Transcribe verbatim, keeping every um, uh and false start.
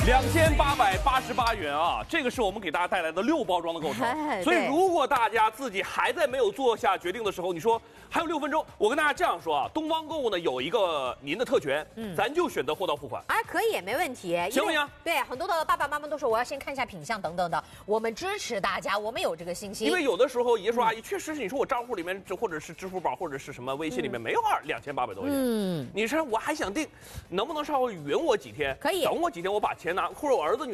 两千八百八十八元啊，这个是我们给大家带来的六包装的构成。所以，如果大家自己还在没有做下决定的时候，你说还有六分钟，我跟大家这样说啊，东方购物呢有一个您的特权，嗯，咱就选择货到付款。 哎，可以，没问题， 行不行？ 对，很多的爸爸妈妈都说我要先看一下品相等等的，我们支持大家，我们有这个信心。 因为有的时候爷叔阿姨确实是，你说我账户里面或者是支付宝或者是什么微信里面没有二两千八百多块钱，嗯，你说我还想定，能不能稍微匀我几天？ 可以， 等我几天，我把钱拿，或者我儿子女。